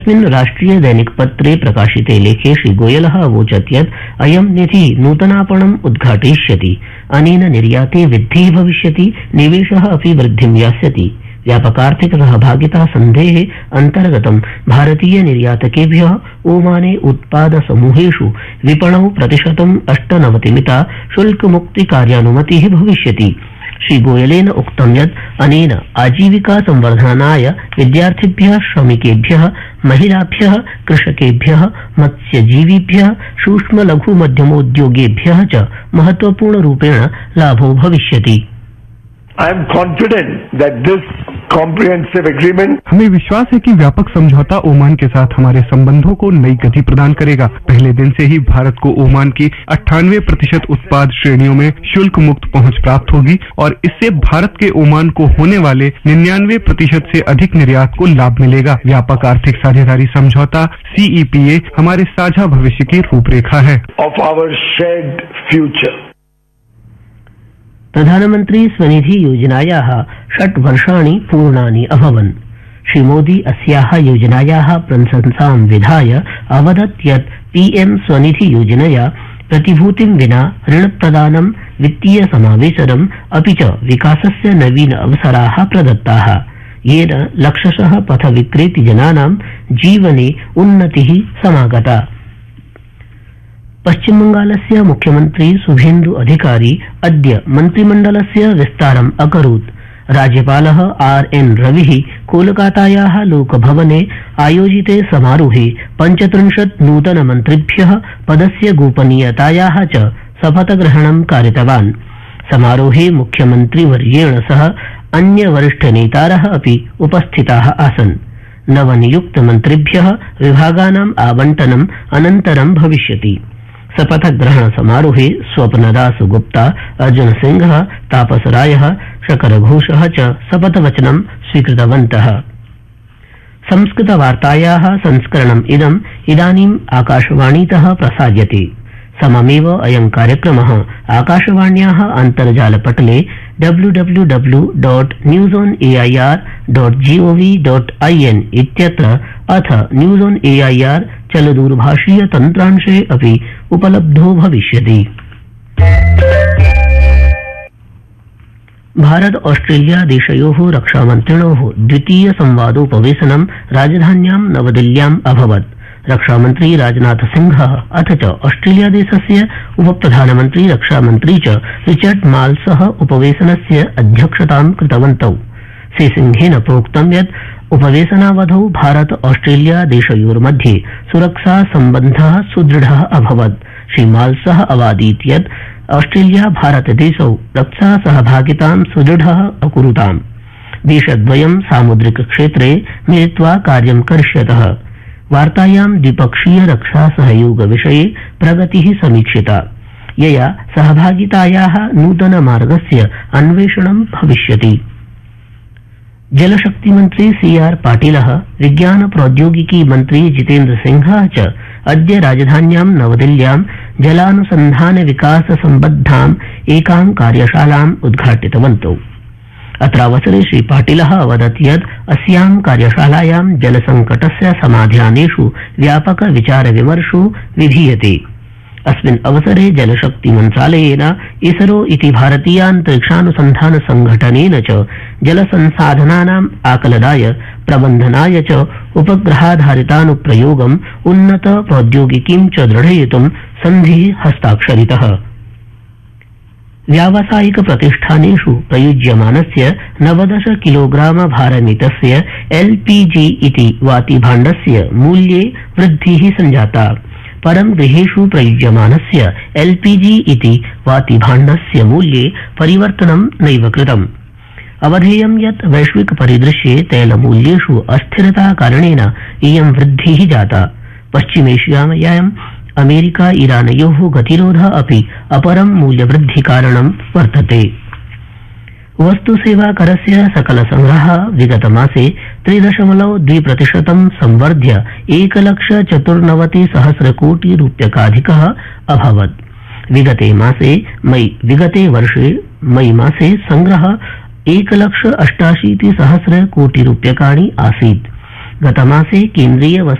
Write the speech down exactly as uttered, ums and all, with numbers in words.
अस्मिन् राष्ट्रिय दैनिक पत्रे प्रकाशिते लेखे श्री गोयलः अवोचत् यत् अयं निधि नूतनापणम् उद्घाटयिष्यति। अनेन निर्याते वृद्धिः भविष्यति, निवेशः अपि वृद्धिं यास्यति। व्यापकार्थिक सहभागिता सन्धेः अन्तर्गतं भारतीय निर्यातकेभ्यः ओमाने उत्पाद समूहेषु विपणौ प्रतिशतम् अष्टनवतिमिता शुल्कमुक्ति कार्यानुमतिः भविष्यति। श्री गोयलेन उक्तं यत् अनेन आजीविका संवर्धनाय विद्यार्थिभ्यः, श्रमिकेभ्यः, महिलाभ्यः, कृषकेभ्यः, मत्स्यजीविभ्यः, सूक्ष्म लघु मध्यमोद्योगेभ्यः च महत्वपूर्णरूपेण लाभो भविष्यति। I am confident that this comprehensive agreement हमें विश्वास है कि व्यापक समझौता ओमान के साथ हमारे संबंधों को नई गति प्रदान करेगा। पहले दिन से ही भारत को ओमान की अट्ठानवे प्रतिशत उत्पाद श्रेणियों में शुल्क मुक्त पहुंच प्राप्त होगी और इससे भारत के ओमान को होने वाले निन्यानवे प्रतिशत से अधिक निर्यात को लाभ मिलेगा। व्यापक आर्थिक साझेदारी समझौता सी ई पी ए हमारे साझा भविष्य की रूपरेखा है। of our shared future. प्रधानमंत्री स्वनिधि योजनायाः षट् वर्षाणि पूर्णानि अभवन्। श्री मोदी अस्याः योजनायाः प्रशंसां विधाय अवदत् यत् पीएम स्वनिधि योजनया प्रतिभूतिं विना ऋणप्रदानं, वित्तीय समावेशनम् अपि च विकासस्य नवीन अवसराः प्रदत्ताः, येन लक्षशः पथविक्रेतृजनानां जीवने उन्नतिः समागता। पश्चिमबंगालस्य मुख्यमंत्री शुभेन्दु अधिकारी अद्य मन्त्रिमण्डलस्य विस्तारम् अकरोत्। राज्यपालः आर एन रविः कोलकातायाः लोकभवने आयोजिते समारोहे पञ्चत्रिंशत् नूतनमन्त्रिभ्यः पदस्य गोपनीयतायाः च शपथग्रहणं कारितवान्। समारोहे मुख्यमन्त्रिवर्येण सह अन्य वरिष्ठनेतारः अपि उपस्थिताः आसन्। नवनियुक्तमन्त्रिभ्यः विभागानाम् आवण्टनम् अनन्तरं भविष्यति। शपथग्रहण समारोहे स्वप्नदास गुप्ता, अर्जुन सिंह, तापस रायः, शकर घोषः च शपथवचनं स्वीकृतवन्तः। संस्कृतवार्तायाः संस्करणम् इदम् इदानीम् आकाशवाणीतः प्रसार्यते। सममेव अयं कार्यक्रमः आकाशवाण्याः अन्तर्जालपटले W W W dot news on A I R dot G O V dot I N इत्यत्र अथ news on A I R चलदूरभाषीय तन्त्रांशे अपि उपलब्धो भविष्यति। भारत ऑस्ट्रेलिया देशयोः रक्षामन्त्रिणोः द्वितीय संवादोपवेशनं राजधान्यां नवदिल्ल्याम् अभवत्। रक्षामन्त्री राजनाथ सिंहः अथ च ऑस्ट्रेलिया देशस्य उपप्रधानमन्त्री रक्षामन्त्री च रिचर्ड माल्सः उपवेशनस्य अध्यक्षतां कृतवन्तौ। श्रीसिंहेन प्रोक्तं यत् उपवेशनावधौ भारत ऑस्ट्रेलिया देशयोर्मध्ये सुरक्षा सम्बन्धः सुदृढः अभवत्। श्री माल्सः अवादीत् यत् ऑस्ट्रेलिया भारत देशौ रक्षा सहभागितां सुदृढः अकुरुताम्। देशद्वयं सामुद्रिक क्षेत्रे मिलित्वा कार्यं करिष्यतः। वार्तायां द्विपक्षीय रक्षा सहयोग विषये प्रगतिः समीक्षिता, यया सहभागितायाः नूतन मार्गस्य अन्वेषणं भविष्यति। जलशक्तिमन्त्री सी आर पाटिलः, विज्ञान प्रौद्योगिकी मन्त्री जितेन्द्र सिंहः च अद्य राजधान्यां नवदिल्ल्यां जलानुसन्धान विकास सम्बद्धाम् एकां कार्यशालाम् उद्घाटितवन्तौ। अत्रावसरे श्री पाटिलः अवदत् यत् अस्यां कार्यशालायां जलसंकटस्य समाधानेषु व्यापक विचार विमर्शो विधीयते। अस्मिन् अवसरे जलशक्ति मन्त्रालयेन इसरो इति भारतीयान्तरिक्षानुसन्धान संघटनेन च जलसंसाधनानाम् आकलनाय, प्रबन्धनाय च उपग्रहाधारितानुप्रयोगम्, उन्नत प्रौद्योगिकीं च दृढयितुं सन्धिः हस्ताक्षरितः। व्यावसायिक प्रतिष्ठानेषु प्रयुज्यमानस्य नवदश किलोग्राम भारमितस्य एल पी जी इति वातिभाण्डस्य मूल्ये वृद्धिः सञ्जाता। परं गृहेषु प्रयुज्यमानस्य एल पी जी इति वातिभाण्डस्य मूल्ये परिवर्तनं नैव कृतम्। अवधेयं यत् वैश्विक परिदृश्ये तैलमूल्येषु अस्थिरताकारणेन इयं वृद्धिः जाता। पश्चिमेशियायां अमेरिका ईरानयोः गतिरोधः अपि अपरं मूल्यवृद्धिकारणं वर्तते। वस्तुसेवाकरस्य सकलसंग्रहः विगतमासे त्रिदशमलव द्वि प्रतिशतं संवर्ध्य एकलक्ष चतुर्नवति सहस्रकोटि रूप्यकाधिकः अभवत्। विगते मासे मई विगते वर्षे मई मासे संग्रहः एकलक्ष अष्टाशीति सहस्र कोटि रूप्यकाणि आसीत्। गतमासे केन्द्रीय